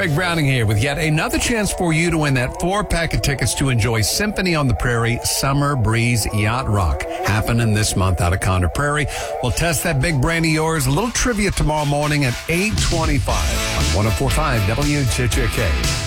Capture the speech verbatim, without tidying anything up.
Greg Browning here with yet another chance for you to win that four-pack of tickets to enjoy Symphony on the Prairie Summer Breeze Yacht Rock happening this month out of Conner Prairie. We'll test that big brain of yours. A little trivia tomorrow morning at eight twenty-five on one oh four point five W J J K.